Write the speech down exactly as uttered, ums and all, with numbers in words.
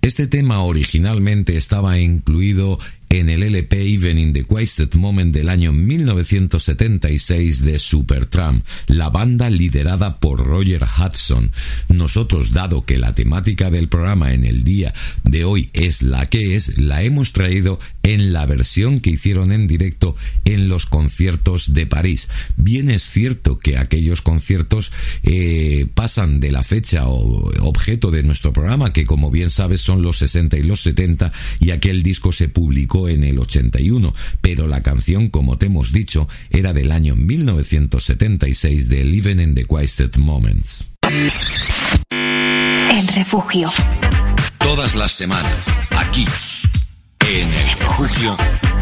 Este tema originalmente estaba incluido en el L P Even in the Wasted Moment del año mil novecientos setenta y seis de Supertramp, la banda liderada por Roger Hodgson. Nosotros, dado que la temática del programa en el día de hoy es la que es, la hemos traído en la versión que hicieron en directo en los conciertos de París. Bien es cierto que aquellos conciertos eh, pasan de la fecha o objeto de nuestro programa, que como bien sabes son los sesenta y los setenta, y aquel disco se publicó en el ochenta y uno, pero la canción, como te hemos dicho, era del año mil novecientos setenta y seis de Living in the Wasted Moments. El Refugio. Todas las semanas, aquí, en El Refugio,